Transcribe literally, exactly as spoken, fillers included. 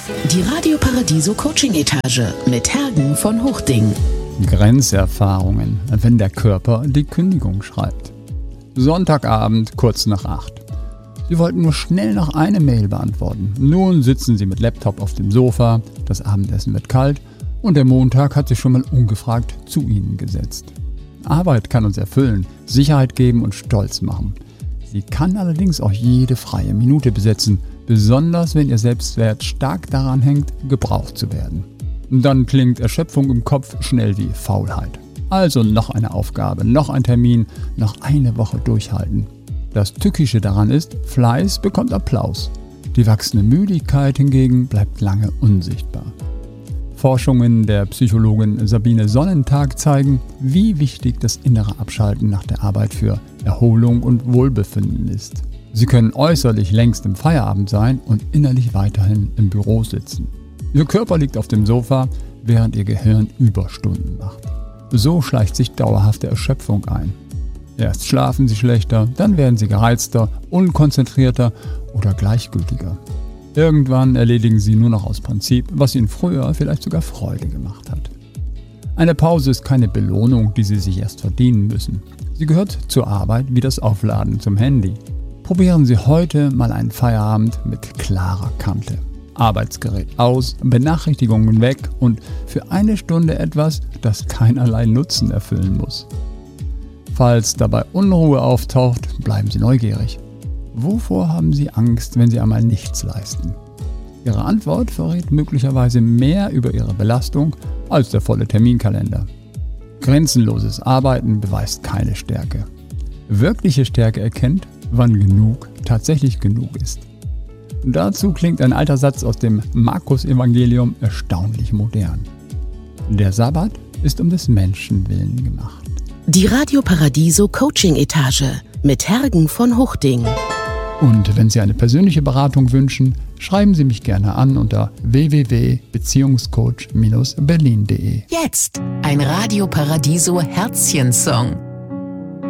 Die Radio Paradiso Coaching Etage mit Hergen von Huchting. Grenzerfahrungen, wenn der Körper die Kündigung schreibt. Sonntagabend, kurz nach acht. Sie wollten nur schnell noch eine Mail beantworten. Nun sitzen Sie mit Laptop auf dem Sofa, das Abendessen wird kalt und der Montag hat sich schon mal ungefragt zu Ihnen gesetzt. Arbeit kann uns erfüllen, Sicherheit geben und stolz machen. Sie kann allerdings auch jede freie Minute besetzen, besonders wenn Ihr Selbstwert stark daran hängt, gebraucht zu werden. Dann klingt Erschöpfung im Kopf schnell wie Faulheit. Also noch eine Aufgabe, noch ein Termin, noch eine Woche durchhalten. Das Tückische daran ist, Fleiß bekommt Applaus. Die wachsende Müdigkeit hingegen bleibt lange unsichtbar. Forschungen der Psychologin Sabine Sonnentag zeigen, wie wichtig das innere Abschalten nach der Arbeit für Erholung und Wohlbefinden ist. Sie können äußerlich längst im Feierabend sein und innerlich weiterhin im Büro sitzen. Ihr Körper liegt auf dem Sofa, während Ihr Gehirn Überstunden macht. So schleicht sich dauerhafte Erschöpfung ein. Erst schlafen Sie schlechter, dann werden Sie gereizter, unkonzentrierter oder gleichgültiger. Irgendwann erledigen Sie nur noch aus Prinzip, was Ihnen früher vielleicht sogar Freude gemacht hat. Eine Pause ist keine Belohnung, die Sie sich erst verdienen müssen. Sie gehört zur Arbeit wie das Aufladen zum Handy. Probieren Sie heute mal einen Feierabend mit klarer Kante. Arbeitsgerät aus, Benachrichtigungen weg und für eine Stunde etwas, das keinerlei Nutzen erfüllen muss. Falls dabei Unruhe auftaucht, bleiben Sie neugierig. Wovor haben Sie Angst, wenn Sie einmal nichts leisten? Ihre Antwort verrät möglicherweise mehr über Ihre Belastung als der volle Terminkalender. Grenzenloses Arbeiten beweist keine Stärke. Wirkliche Stärke erkennt, wann genug tatsächlich genug ist. Dazu klingt ein alter Satz aus dem Markus-Evangelium erstaunlich modern. Der Sabbat ist um des Menschen willen gemacht. Die Radio Paradiso Coaching Etage mit Hergen von Huchting. Und wenn Sie eine persönliche Beratung wünschen, schreiben Sie mich gerne an unter w w w punkt beziehungscoach Bindestrich berlin punkt de. Jetzt ein Radio Paradiso Herzchensong.